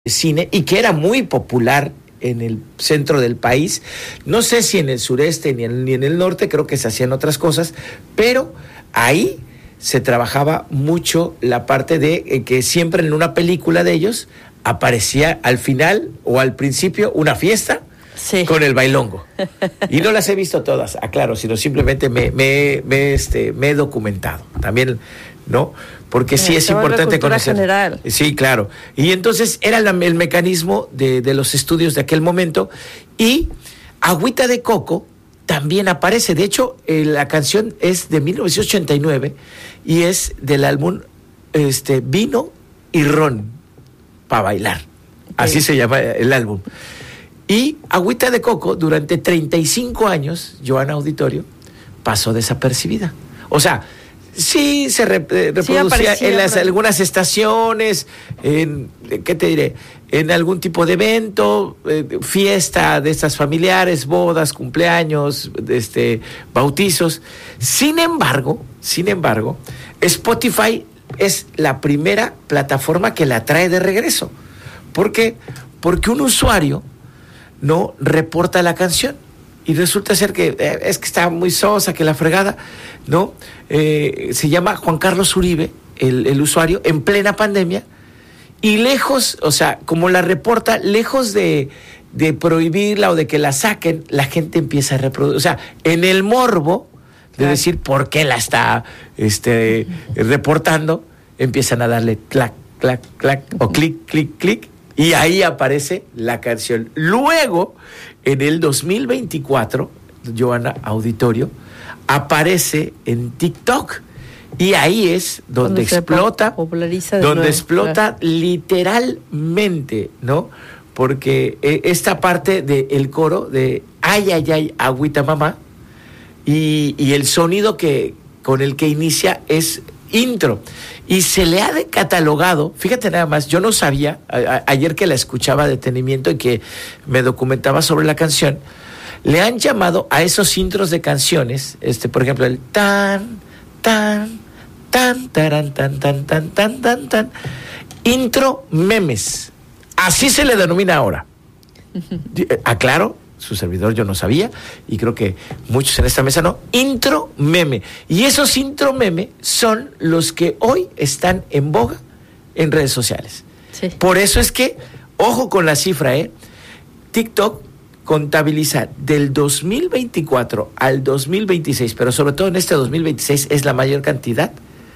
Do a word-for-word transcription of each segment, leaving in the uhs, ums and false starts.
cine y que era muy popular en el centro del país. No sé si en el sureste ni en, ni en el norte, creo que se hacían otras cosas, pero ahí se trabajaba mucho la parte de eh, que siempre en una película de ellos aparecía al final o al principio una fiesta. Sí. Con el bailongo. Y no las he visto todas, aclaro, sino simplemente me, me, me, este, me he documentado. También, ¿no? Porque sí, sí es importante conocer. General. Sí, claro. Y entonces era la, el mecanismo de, de los estudios de aquel momento. Y Agüita de Coco también aparece. De hecho, eh, la canción es de mil novecientos ochenta y nueve y es del álbum este, Vino y Ron para bailar. Así sí. Se llama el álbum. Y Agüita de Coco, durante treinta y cinco años, Joana Auditorio, pasó desapercibida. O sea, sí se re, eh, reproducía sí, en las, algunas estaciones, en, ¿qué te diré? En algún tipo de evento, eh, fiesta de estas familiares, bodas, cumpleaños, este, bautizos. Sin embargo, sin embargo, Spotify es la primera plataforma que la trae de regreso. ¿Por qué? Porque un usuario no reporta la canción y resulta ser que eh, es que está muy sosa, que la fregada, ¿no? Eh, se llama Juan Carlos Uribe, el, el usuario, en plena pandemia, y lejos, o sea, como la reporta, lejos de, de prohibirla o de que la saquen, la gente empieza a reproducir, o sea, en el morbo de claro. decir por qué la está este, reportando, empiezan a darle clac, clac, clac, o clic, clic, clic, y ahí aparece la canción. Luego, en el dos mil veinticuatro, Joana Auditorio aparece en TikTok. Y ahí es donde Cuando explota, populariza donde nuevo, explota claro. literalmente, ¿no? Porque eh, esta parte del coro de ay, ay, ay, agüita mamá, y, y el sonido que con el que inicia es intro. Y se le ha catalogado, fíjate nada más, yo no sabía, a, a, ayer que la escuchaba detenimiento y que me documentaba sobre la canción, le han llamado a esos intros de canciones, este, por ejemplo, el tan, tan, tan, taran, tan, tan, tan, tan, tan, tan, intro memes. Así se le denomina ahora. Aclaro, su servidor yo no sabía, y creo que muchos en esta mesa no, intro meme. Y esos intro meme son los que hoy están en boga en redes sociales. Sí. Por eso es que, ojo con la cifra, ¿eh? TikTok contabiliza del dos mil veinticuatro al dos mil veintiséis, pero sobre todo en este dos mil veintiséis es la mayor cantidad,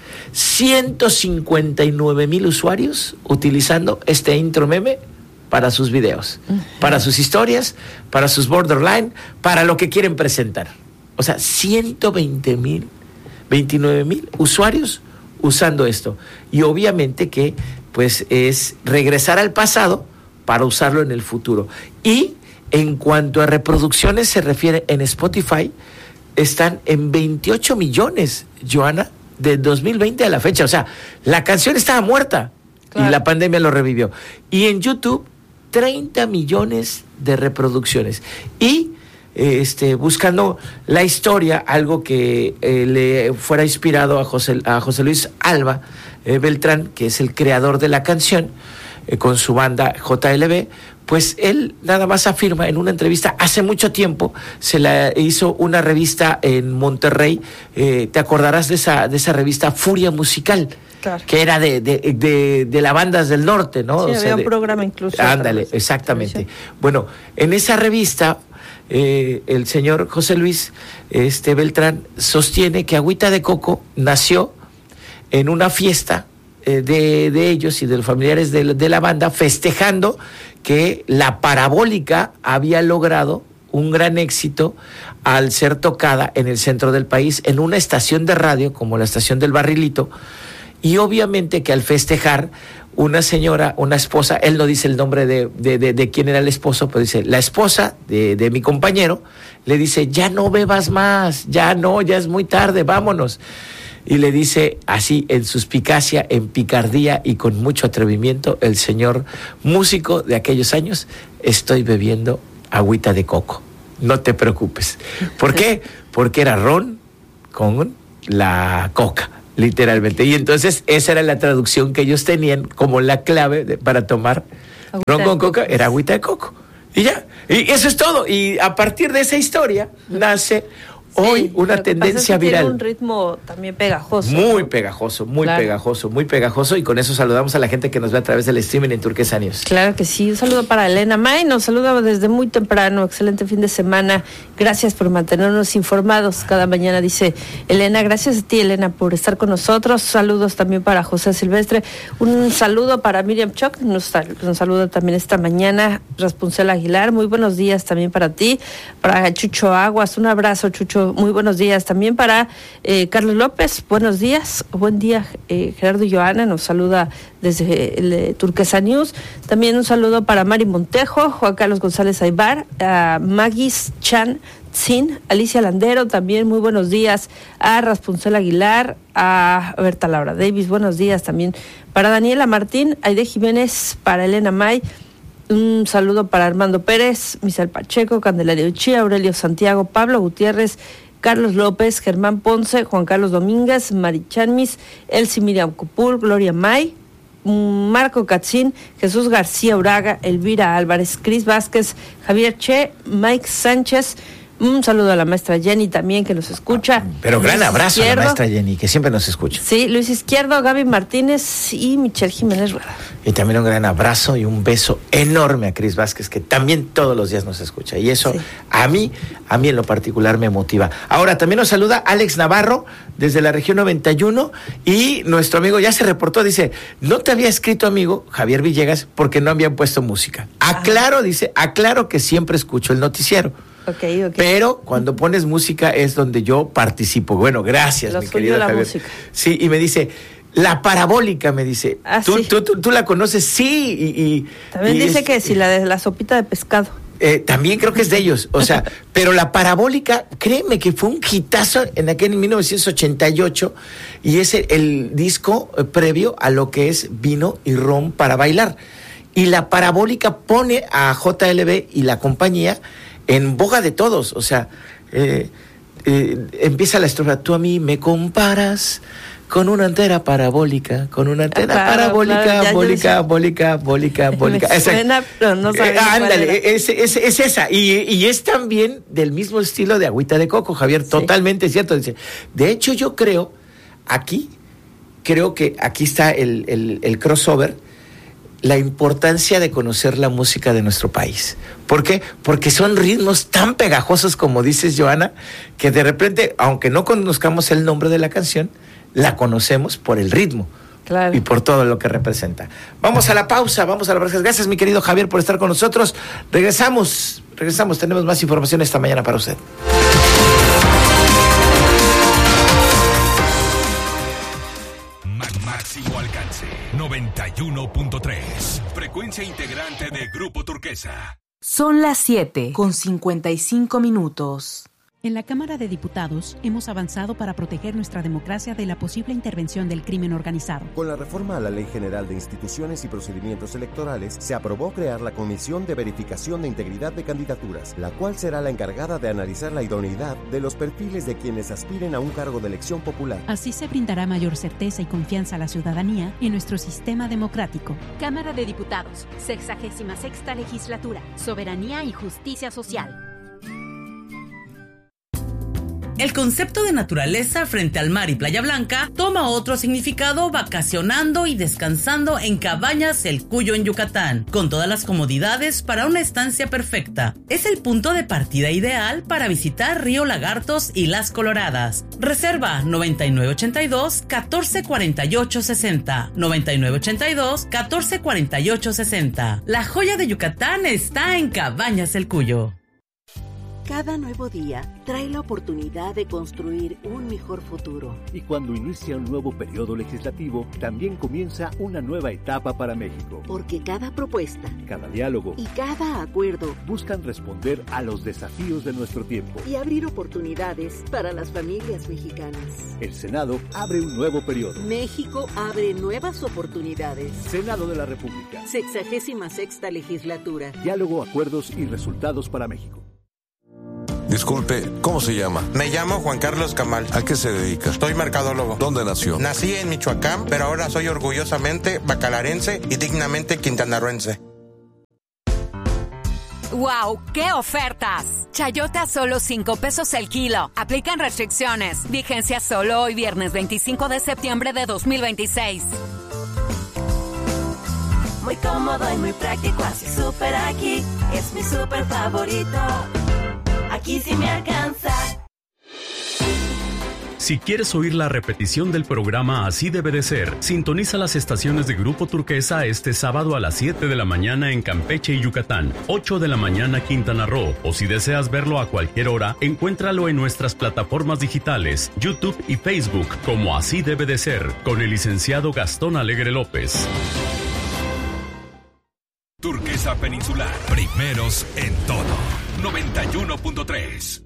ciento cincuenta y nueve mil usuarios utilizando este intro meme para sus videos, uh-huh. para sus historias, para sus borderline, para lo que quieren presentar. O sea, ciento veinte mil, veintinueve mil usuarios usando esto. Y obviamente que pues es regresar al pasado para usarlo en el futuro. Y en cuanto a reproducciones se refiere, en Spotify están en veintiocho millones, Joana, de dos mil veinte a la fecha. O sea, la canción estaba muerta claro. y la pandemia lo revivió. Y en YouTube, treinta millones de reproducciones. Y este, buscando la historia, algo que eh, le fuera inspirado a José, a José Luis Alba eh, Beltrán, que es el creador de la canción, eh, con su banda J L B, pues él nada más afirma en una entrevista, hace mucho tiempo, se la hizo una revista en Monterrey, eh, te acordarás de esa, de esa revista Furia Musical, claro. que era de, de, de, de las bandas del norte, ¿no? Sí, o había sea, un de, programa incluso. Ándale, exactamente. Bueno, en esa revista, eh, el señor José Luis este, Beltrán sostiene que Agüita de Coco nació en una fiesta eh, de, de ellos y de los familiares de, de la banda, festejando que la Parabólica había logrado un gran éxito al ser tocada en el centro del país, en una estación de radio como la estación del Barrilito, y obviamente que al festejar, una señora, una esposa, él no dice el nombre de, de, de, de quién era el esposo, pero dice, la esposa de, de mi compañero, le dice, ya no bebas más, ya no, ya es muy tarde, vámonos. Y le dice así, en suspicacia, en picardía y con mucho atrevimiento, el señor músico de aquellos años, estoy bebiendo agüita de coco, no te preocupes. ¿Por qué? Porque era ron con la coca, literalmente. Y entonces esa era la traducción que ellos tenían como la clave de, para tomar ron con coca era agüita de coco. Y ya, y eso es todo. Y a partir de esa historia nace hoy sí, una tendencia es que viral. Tiene un ritmo también pegajoso. Muy ¿no? pegajoso, muy claro. pegajoso, muy pegajoso. Y con eso saludamos a la gente que nos ve a través del streaming en Turquesa News. Claro que sí. Un saludo para Elena May. Nos saluda desde muy temprano. Excelente fin de semana. Gracias por mantenernos informados cada mañana, dice Elena. Gracias a ti, Elena, por estar con nosotros. Saludos también para José Silvestre. Un saludo para Miriam Choc. Nos, nos saluda también esta mañana Raspuncel Aguilar. Muy buenos días también para ti. Para Chucho Aguas. Un abrazo, Chucho. Muy buenos días también para eh, Carlos López, buenos días, buen día eh, Gerardo y Joana, nos saluda desde el, eh, Turquesa News, también un saludo para Mari Montejo, Juan Carlos González Aybar, a Magis Chan Tsin, Alicia Landero, también muy buenos días, a Raspuncel Aguilar, a Berta Laura Davis, buenos días también para Daniela Martín, Aide Jiménez, para Elena May. Un saludo para Armando Pérez, Misael Pacheco, Candelaria Uchía, Aurelio Santiago, Pablo Gutiérrez, Carlos López, Germán Ponce, Juan Carlos Domínguez, Mari Chanmis, Elsie Miriam Copul, Gloria May, Marco Catzín, Jesús García Uraga, Elvira Álvarez, Cris Vázquez, Javier Che, Mike Sánchez. Un saludo a la maestra Jenny también que nos escucha. Pero gran Luis abrazo Izquierdo, a la maestra Jenny que siempre nos escucha. Sí, Luis Izquierdo, Gaby Martínez y Michelle Jiménez Rueda. Y también un gran abrazo y un beso enorme a Cris Vázquez que también todos los días nos escucha. Y eso sí. a mí, a mí en lo particular me motiva. Ahora también nos saluda Alex Navarro desde la región noventa y uno y nuestro amigo ya se reportó, dice, no te había escrito amigo Javier Villegas porque no habían puesto música. Aclaro, ah. dice, aclaro que siempre escucho el noticiero. Okay, okay. Pero cuando pones música es donde yo participo. Bueno, gracias, Lo mi querido la Javier. Música. Sí, y me dice, la parabólica, me dice. Ah, ¿Tú, sí. tú, tú, ¿Tú la conoces? Sí. Y, y, también y dice es, que si la de la sopita de pescado. Eh, también creo que es de ellos. O sea, pero la parabólica, créeme que fue un hitazo en aquel mil novecientos ochenta y ocho y es el, el disco previo a lo que es Vino y Ron para Bailar. Y la parabólica pone a J L B y la compañía en boga de todos, o sea, eh, eh, empieza la estrofa, tú a mí me comparas con una antena parabólica, con una antena ah, claro, parabólica, claro, bólica, bólica, bólica, bólica. Me suena, pero no sabía eh, ándale, es, es, es esa, y, y es también del mismo estilo de Agüita de Coco, Javier, sí. Totalmente cierto. Dice, de hecho yo creo, aquí, creo que aquí está el, el, el crossover, la importancia de conocer la música de nuestro país. ¿Por qué? Porque son ritmos tan pegajosos, como dices, Joana, que de repente, aunque no conozcamos el nombre de la canción, la conocemos por el ritmo. Claro. Y por todo lo que representa. Vamos a la pausa, vamos a la pausa. Gracias, mi querido Javier, por estar con nosotros. Regresamos, regresamos, tenemos más información esta mañana para usted. Máximo alcance, noventa y uno punto tres. Frecuencia integrante de Grupo Turquesa. Son las siete con cincuenta y cinco minutos. En la Cámara de Diputados hemos avanzado para proteger nuestra democracia de la posible intervención del crimen organizado. Con la reforma a la Ley General de Instituciones y Procedimientos Electorales, se aprobó crear la Comisión de Verificación de Integridad de Candidaturas, la cual será la encargada de analizar la idoneidad de los perfiles de quienes aspiren a un cargo de elección popular. Así se brindará mayor certeza y confianza a la ciudadanía en nuestro sistema democrático. Cámara de Diputados, sexagésima sexta legislatura, soberanía y justicia social. El concepto de naturaleza frente al mar y Playa Blanca toma otro significado vacacionando y descansando en Cabañas El Cuyo en Yucatán, con todas las comodidades para una estancia perfecta. Es el punto de partida ideal para visitar Río Lagartos y Las Coloradas. Reserva noventa y nueve ochenta y dos, catorce cuarenta y ocho sesenta, noventa y nueve ochenta y dos, catorce cuarenta y ocho sesenta. La joya de Yucatán está en Cabañas El Cuyo. Cada nuevo día trae la oportunidad de construir un mejor futuro. Y cuando inicia un nuevo periodo legislativo, también comienza una nueva etapa para México. Porque cada propuesta, cada diálogo y cada acuerdo buscan responder a los desafíos de nuestro tiempo y abrir oportunidades para las familias mexicanas. El Senado abre un nuevo periodo. México abre nuevas oportunidades. Senado de la República. Sexagésima sexta legislatura. Diálogo, acuerdos y resultados para México. Disculpe, ¿cómo se llama? Me llamo Juan Carlos Camal. ¿A qué se dedica? Soy mercadólogo. ¿Dónde nació? Nací en Michoacán, pero ahora soy orgullosamente bacalarense y dignamente quintanarroense. ¡Wow! ¡Qué ofertas! Chayote a solo cinco pesos el kilo. Aplican restricciones. Vigencia solo hoy viernes veinticinco de septiembre de dos mil veintiséis. Muy cómodo y muy práctico, así súper aquí. Es mi súper favorito. Aquí sí me alcanza. Si quieres oír la repetición del programa Así debe de ser, sintoniza las estaciones de Grupo Turquesa este sábado a las siete de la mañana en Campeche y Yucatán, ocho de la mañana Quintana Roo, o si deseas verlo a cualquier hora, encuéntralo en nuestras plataformas digitales, YouTube y Facebook, como Así debe de ser, con el licenciado Gastón Alegre López. Turquesa Peninsular, primeros en todo. noventa y uno punto tres.